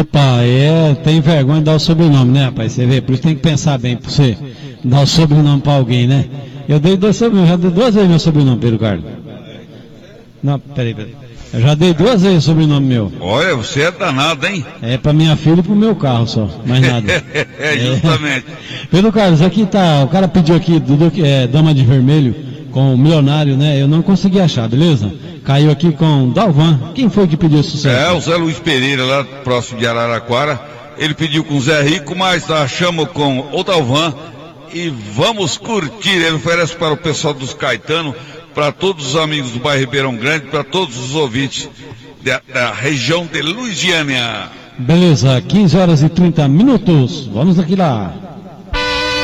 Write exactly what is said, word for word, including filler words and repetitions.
Opa, é, tem vergonha de dar o sobrenome, né, rapaz? Você vê, por isso tem que pensar bem pra você dar o sobrenome pra alguém, né? Eu dei dois sobrenomes, já dei duas vezes meu sobrenome, Pedro Carlos. Não, peraí, peraí. Eu já dei duas vezes o sobrenome meu. Olha, você é danado, hein? É pra minha filha e pro meu carro só, mais nada. É, justamente. É. Pedro Carlos, aqui tá, o cara pediu aqui, Dudu, é, Dama de Vermelho, com o Milionário, né? Eu não consegui achar, beleza? Caiu aqui com Dalvan. Quem foi que pediu esse sucesso? É, o Zé Luiz Pereira, lá próximo de Araraquara. Ele pediu com o Zé Rico, mas achamos com o Dalvan. E vamos curtir. Ele oferece para o pessoal dos Caetano, para todos os amigos do bairro Ribeirão Grande, para todos os ouvintes da, da região de Luisiânia. Beleza, quinze horas e trinta minutos. Vamos aqui lá.